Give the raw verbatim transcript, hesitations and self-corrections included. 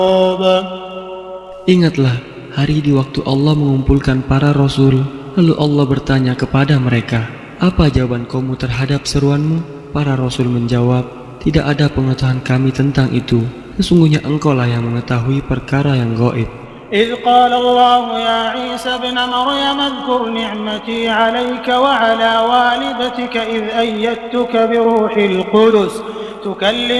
Ingatlah hari di waktu Allah mengumpulkan para rasul, lalu Allah bertanya kepada mereka, apa jawaban kamu terhadap seruanmu? Para rasul menjawab, tidak ada pengetahuan kami tentang itu. Sesungguhnya engkaulah yang mengetahui perkara yang gaib. إذ قال الله يا عيسى ابن مريم اذكر نعمتي عليك وعلى والدتك إذ أيدتك بروح القدس تكلم